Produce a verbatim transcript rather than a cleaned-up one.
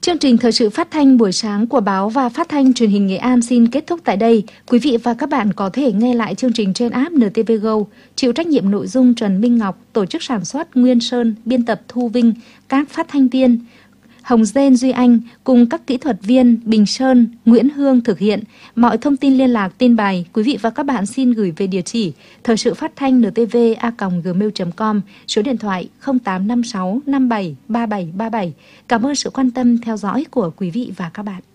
Chương trình thời sự phát thanh buổi sáng của báo và phát thanh truyền hình Nghệ An xin kết thúc tại đây. Quý vị và các bạn có thể nghe lại chương trình trên app en tê vê Go. Chịu trách nhiệm nội dung Trần Minh Ngọc, tổ chức sản xuất Nguyên Sơn, biên tập Thu Vinh, các phát thanh viên Hồng Dên Duy Anh cùng các kỹ thuật viên Bình Sơn, Nguyễn Hương thực hiện. Mọi thông tin liên lạc tin bài quý vị và các bạn xin gửi về địa chỉ thời sự phát thanh en tê vê a còng gmail chấm com, số điện thoại không tám năm sáu năm bảy ba bảy ba bảy. Cảm ơn sự quan tâm theo dõi của quý vị và các bạn.